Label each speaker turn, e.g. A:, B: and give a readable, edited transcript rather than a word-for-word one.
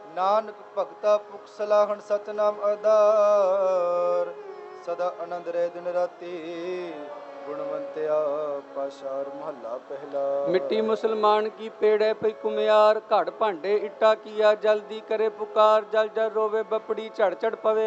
A: ਨਾਨਕ ਭਗਤਾ ਭੁਖ ਸਲਾਹਣ ਸਤਨਾਮ ਆਧਾਰ। ਸਦਾ ਆਨੰਦ ਰਹਿ ਦਿਨ ਰਾਤੀ ਗੁਣਵੰਤਿਆ ਪਾਸ਼ਾਰ। ਮਹੱਲਾ ਪਹਿਲਾ।
B: ਮਿੱਟੀ ਮੁਸਲਮਾਨ ਕੀ ਪੇੜੈ ਪਈ ਕੁਮਿਆਰ, ਘੜ ਭਾਂਡੇ ਇੱਟਾ ਕੀਆ ਜਲਦੀ ਕਰੇ ਪੁਕਾਰ। ਜਲ ਜਲ ਰੋਵੇ ਬਪੜੀ ਝੜ ਝੜ ਪਵੇ